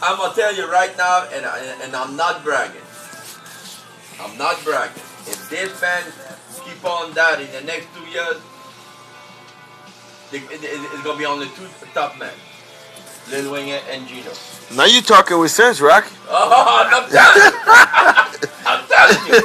I'm gonna tell you right now, and I'm not bragging. I'm not bragging. If this band keep on that in the next 2 years, it's gonna be only two top men, Lil Wayne and Gino. Now you talking with sense, Rock. Oh, I'm telling you. I'm telling you.